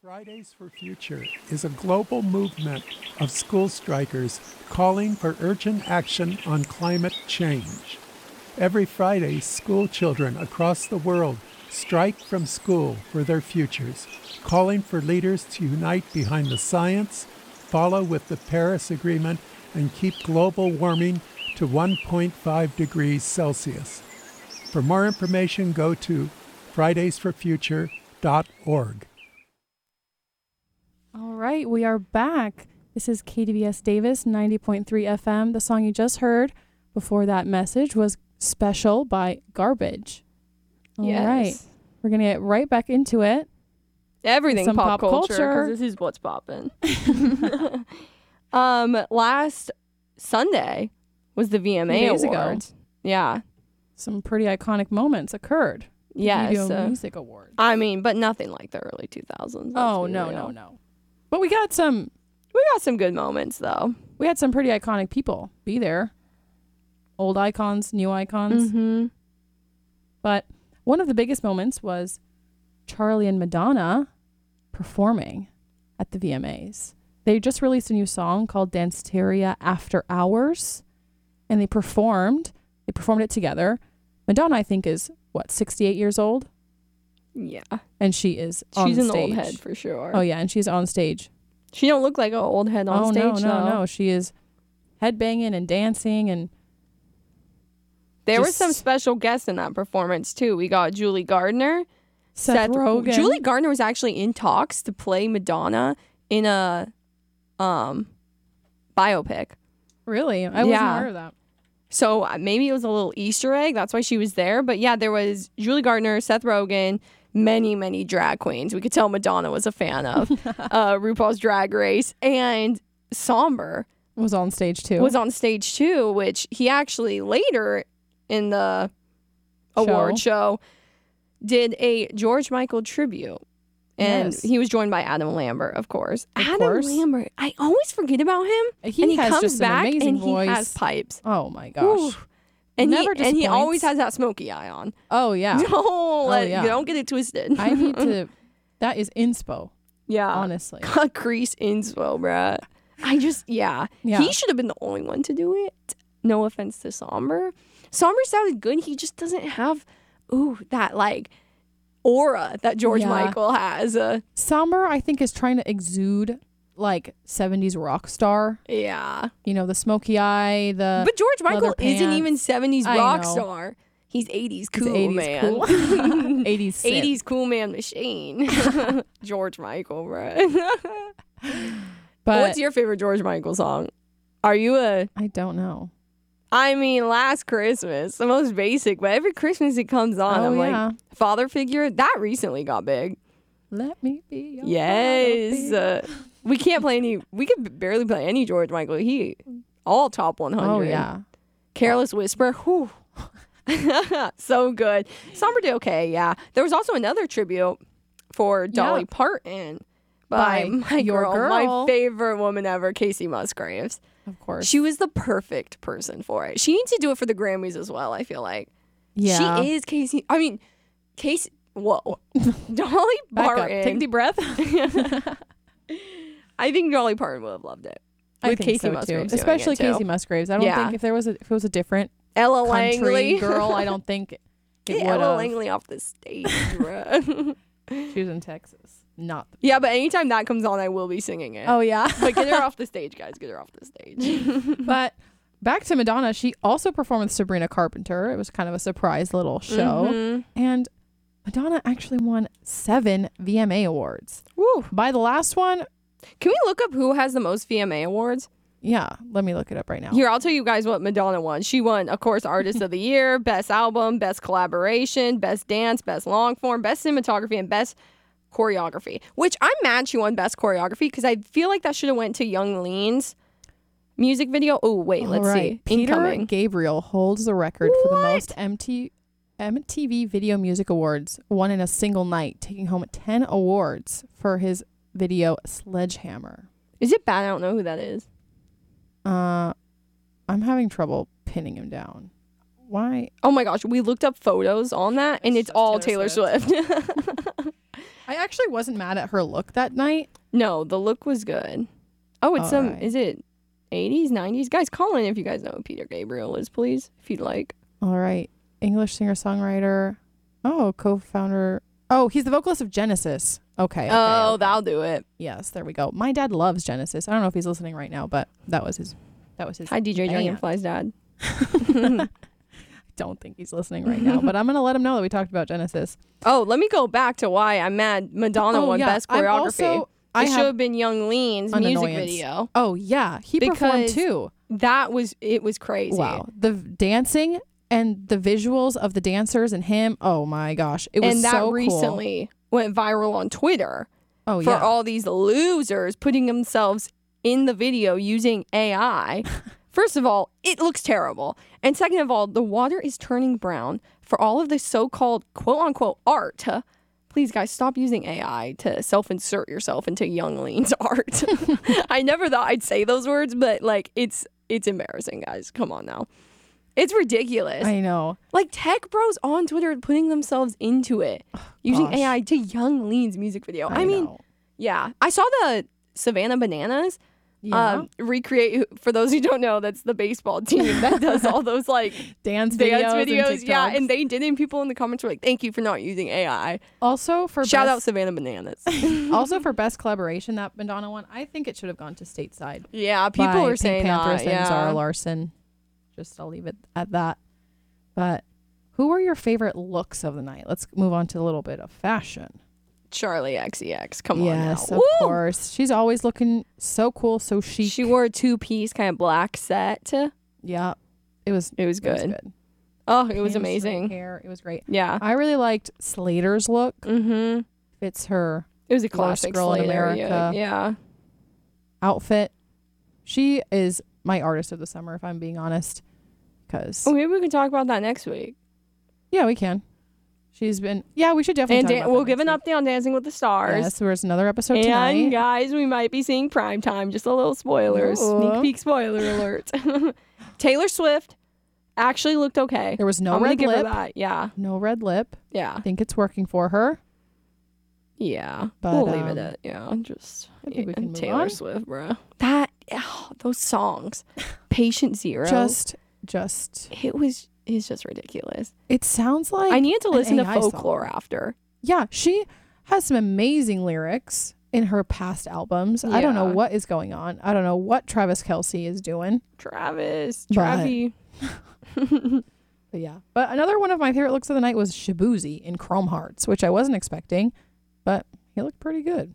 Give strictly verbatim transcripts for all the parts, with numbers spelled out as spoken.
Fridays for Future is a global movement of school strikers calling for urgent action on climate change. Every Friday, school children across the world strike from school for their futures, calling for leaders to unite behind the science, follow with the Paris Agreement, and keep global warming to one point five degrees Celsius. For more information, go to fridays for future dot org. All right, we are back. This is K D V S Davis, ninety point three F M. The song you just heard before that message was Special by Garbage. All yes. right, we're going to get right back into it. Everything Some pop, pop culture, culture. because this is what's popping. um, last Sunday was the V M A Days ago. Awards. Yeah. Some pretty iconic moments occurred. Yes. Video uh, Music Awards. I mean, but nothing like the early two thousands. Oh, no, no, no. But we got some, We got some good moments, though. we had some pretty iconic people be there. Old icons, new icons. Mm-hmm. But one of the biggest moments was Charlie and Madonna performing at the V M As. They just released a new song called Danceteria After Hours, and they performed. They performed it together. Madonna, I think, is, what, sixty-eight years old? Yeah. And she is on She's an stage. old head for sure. Oh, yeah, and she's on stage. She don't look like an old head on oh, stage, no, no, though. no. She is headbanging and dancing and There were just- some special guests in that performance, too. We got Julie Gardner. Seth, Rogen. Julie Gardner was actually in talks to play Madonna in a um biopic. Really? I wasn't Yeah. aware of that. So uh, maybe it was a little Easter egg. That's why she was there. But yeah, there was Julie Gardner, Seth Rogen, many, many drag queens. We could tell Madonna was a fan of uh, RuPaul's Drag Race. And Somber Was on stage, too. was on stage too, which he actually later in the award show did a George Michael tribute. And Yes. he was joined by Adam Lambert, of course. Of Adam course. Lambert. I always forget about him. He and he has comes just an back amazing and voice. he has pipes. Oh, my gosh. Ooh. And Never he, and he disappoints. always has that smoky eye on. Oh, yeah. Don't, let, yeah. don't get it twisted. I need to. That is inspo, yeah. honestly. Crease inspo, bruh. I just, yeah. Yeah. He should have been the only one to do it. No offense to Somber. Somber sounded good. He just doesn't have, ooh, that like aura that George Yeah. Michael has. Uh, Somber, I think, is trying to exude like seventies rock star. yeah. You know, the smoky eye, the. But George Michael leather isn't even pants. seventies I rock know. star. He's eighties He's cool, eighties man. cool. eighties synth. eighties cool man machine. George Michael, bro. But What's your favorite George Michael song? Are you a... I don't know. I mean, Last Christmas, the most basic, but every Christmas it comes on. Oh, I'm yeah. like, father figure, that recently got big. Let me be your Yes. father Uh, we can't play any, we could barely play any George Michael. He, all top one hundred. Oh, yeah. Careless Whisper, whew. So good. Somber did okay, yeah. There was also another tribute for Dolly Yeah. Parton by, By my your girl, girl. my favorite woman ever, Casey Musgraves. Of course. She was the perfect person for it. She needs to do it for the Grammys as well, I feel like. yeah. She is Casey. I mean, Casey. Whoa. Dolly Back up. Parton. Take a deep breath. I think Dolly Parton would have loved it. I With think Casey so, Musgraves too. doing Especially it, too. Casey Musgraves. I don't Yeah. think if there was a if it was a different Ella country Langley. girl, I don't think it Get would Ella have. Langley off the stage, bruh. She was in Texas, not. The, Yeah, but anytime that comes on, I will be singing it. oh yeah. But get her off the stage, guys. Get her off the stage. But back to Madonna, she also performed with Sabrina Carpenter. It was kind of a surprise little show, Mhm. and Madonna actually won seven V M A awards. Woo. By the last one, Can we look up who has the most V M A awards? yeah, let me look it up right now. Here, I'll tell you guys what Madonna won. She won, of course, Artist of the Year, Best Album, Best Collaboration, Best Dance, Best Long Form, Best Cinematography, and Best Choreography. Which I'm mad she won Best Choreography because I feel like that should have went to Young Lean's music video. Oh, wait, All let's right. see. Peter Incoming. Gabriel holds the record for the What? most M T M T V Video Music Awards, won in a single night, taking home ten awards for his video Sledgehammer. Is it bad? I don't know who that is. Uh, I'm having trouble pinning him down. Why? Oh my gosh, we looked up photos on that and it's That's all Taylor Taylor Swift. I actually wasn't mad at her look that night. No, the look was good. Oh, it's All some. right. Is it eighties, nineties? Guys, call in if you guys know who Peter Gabriel is, please, if you'd like. All right. English singer-songwriter. Oh, co-founder. Oh, he's the vocalist of Genesis. Okay. okay oh, okay. that'll do it. Yes, there we go. My dad loves Genesis. I don't know if he's listening right now, but that was his. That was his. Hi, D J band. Dragonfly's dad. Don't think he's listening right now, but I'm gonna let him know that we talked about Genesis. Oh, let me go back to why I'm mad. Madonna Oh, won yeah. best I'm choreography. also- I it have should have been Young Lean's an music annoyance. video. Oh yeah, he performed Because too. That was it. Was crazy. Wow, the v- dancing and the visuals of the dancers and him. Oh my gosh, it was and that so cool. recently went viral on Twitter Oh for yeah, all these losers putting themselves in the video using A I. First of all, it looks terrible. And second of all, the water is turning brown for all of this so-called quote-unquote art. Please, guys, stop using A I to self-insert yourself into Young Lean's art. I never thought I'd say those words, but, like, it's it's embarrassing, guys. Come on now. It's ridiculous. I know. Like, tech bros on Twitter are putting themselves into it using gosh. A I to Young Lean's music video. I, I mean, know. yeah. I saw the Savannah Bananas Yeah. um, recreate. For those who don't know, that's the baseball team that does all those, like, dance videos, dance videos. and Yeah, TikToks. and they did, and people in the comments were like, thank you for not using A I. also for Shout out best, Savannah Bananas. also for best collaboration that Madonna won. I think it should have gone to Stateside. Yeah, people by were Pink saying Panthers that. and Zara Yeah. Larson. Just I'll leave it at that. But who were your favorite looks of the night? Let's move on to a little bit of fashion. Charlie X C X. Come yes, on now. of Woo! course. She's always looking so cool, so chic. She wore a two-piece kind of black set. yeah, it was. It was It was good. good. Oh, it was Pin straight amazing. Hair. It was great. Yeah. I really liked Slater's look. Mm-hmm. Fits her It was a Worst classic girl in Slater, America. Yeah. yeah. outfit. She is my artist of the summer, if I'm being honest. Because Oh, maybe we can talk about that next week. yeah, we can. She's been. Yeah, we should definitely. And talk dan- about we'll that give an next update on Dancing with the week. Stars. Yes, there's another episode And tonight. guys, we might be seeing prime time. Just a little spoilers. Ooh. Sneak peek spoiler alert. Taylor Swift actually looked okay. There was no I'm gonna red give her lip. that. Yeah. No red lip. Yeah. I think it's working for her. Yeah. But, we'll leave it um, at yeah. Just I think we can move Taylor on. Swift, bro. That oh, those songs. Patient Zero. Just, just. it was it's just ridiculous. It sounds like I needed to an listen to A I song. folklore after. Yeah, she has some amazing lyrics in her past albums. I don't know Yeah. what is going on. I don't know what Travis Kelce is doing. Travis, But- Travi. But yeah. But another one of my favorite looks of the night was Shabuzi in Chrome Hearts, which I wasn't expecting, but he looked pretty good.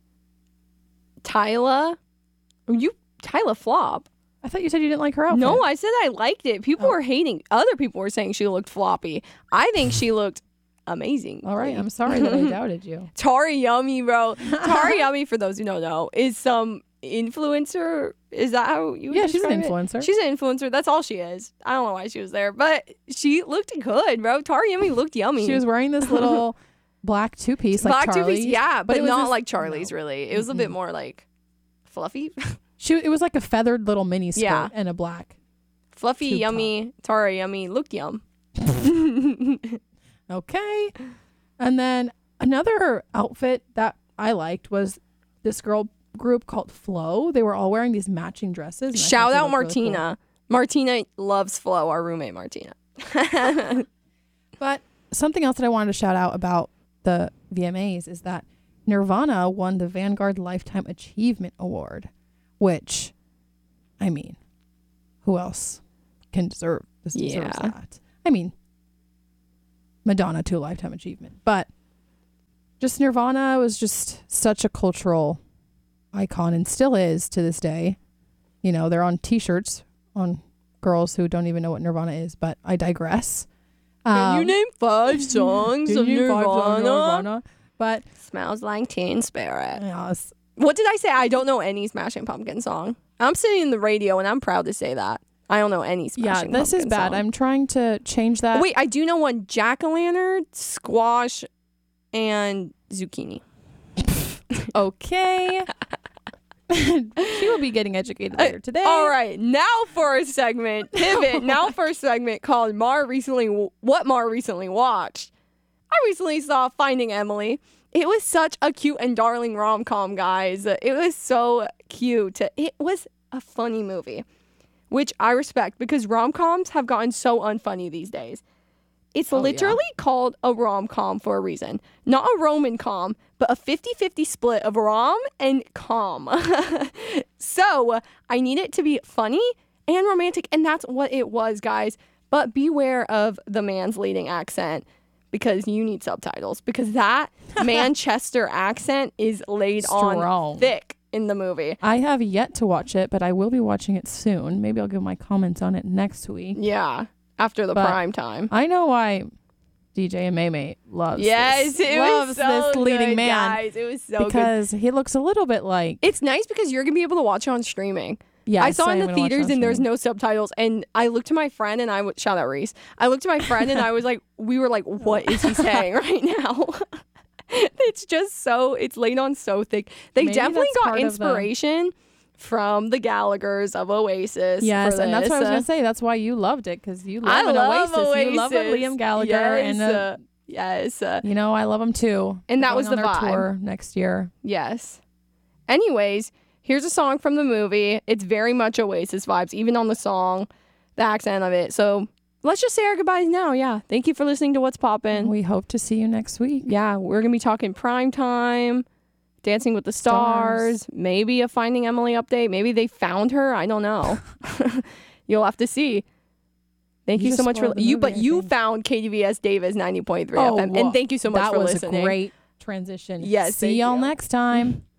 Tyla. You Tyla flop. I thought you said you didn't like her outfit. No, I said I liked it. People Oh. were hating. Other people were saying she looked floppy. I think she looked amazing. All right, I'm sorry that I doubted you. Tari Yummy, bro. Tari Yummy, for those who don't know, is some influencer. Is that how you would Yeah, she's an describe it? influencer. She's an influencer. That's all she is. I don't know why she was there, but she looked good, bro. Tari Yummy looked yummy. She was wearing this little black two piece like black two Charlie's. piece, yeah, but, it was not this- like Charlie's. no. Really, it was a bit Mm-mm. more like fluffy, She it was like a feathered little mini skirt Yeah. and a black. fluffy, Tube yummy. Tara Yummy looked yum. Okay. And then another outfit that I liked was this girl group called Flow. They were all wearing these matching dresses. and I Shout thought they out looked really cool. Martina. Martina loves Flo, our roommate Martina. But something else that I wanted to shout out about the V M As is that Nirvana won the Vanguard Lifetime Achievement Award, which, I mean, who else can deserve this? Deserves Yeah. that. I mean, Madonna to a Lifetime Achievement, but just Nirvana was just such a cultural icon and still is to this day. You know, they're on T-shirts on girls who don't even know what Nirvana is, but I digress. Can you Um, name five songs Can of you find Nirvana? some Nirvana? But Smells like Teen Spirit. yes, What did I say? I don't know any Smashing Pumpkin song. I'm sitting in the radio and I'm proud to say that. I don't know any yeah, Smashing this is Pumpkin bad. song. I'm trying to change that. Wait, I do know one: jack-o'-lantern, squash, and zucchini. Okay. She will be getting educated later today. All right, now for a segment. Pivot. Now for a segment called Mar recently. What Mar recently watched. I recently saw Finding Emily. It was such a cute and darling rom-com, guys. It was so cute. It was a funny movie, which I respect because rom-coms have gotten so unfunny these days. It's Oh, literally yeah. called a rom-com for a reason. Not a Roman com, but a fifty-fifty split of rom and com. So I need it to be funny and romantic, and that's what it was, guys. But beware of the man's leading accent because you need subtitles because that Manchester accent is laid on Strong. thick in the movie. I have yet to watch it, but I will be watching it soon. Maybe I'll give my comments on it next week. Yeah, after the But- prime time. I know why D J and Maymay loves Yes, this, it loves was so this leading good, man guys. It was so good. because he looks a little bit like It's nice because you're gonna be able to watch it on streaming. yeah. I saw it in the theaters and there's no subtitles. And I looked to my friend and I would shout out Reese. I looked to my friend and I was like, we were like, what is he saying right now? It's just so, it's laid on so thick. They Maybe definitely that's got part of the- inspiration from the Gallaghers of Oasis. Yes, for and that's what I was this. gonna say. That's why you loved it because you love I an love Oasis. Oasis. You love a Liam Gallagher, Yes, and uh, uh, yes, uh, you know I love him too. And They're that was going the on their vibe. tour next year. yes. Anyways, here's a song from the movie. It's very much Oasis vibes, even on the song, the accent of it. So let's just say our goodbyes now. Yeah. Thank you for listening to What's Poppin'. We hope to see you next week. Yeah, we're going to be talking prime time, Dancing with the Stars, Stars. maybe a Finding Emily update. Maybe they found her. I don't know. You'll have to see. Thank You you, so just much for spoiled the you, movie, but I you think. found K D V S Davis ninety point three Oh, F M, well, and thank you so much that for was listening. a great transition. Yes, See thank y'all you. next time.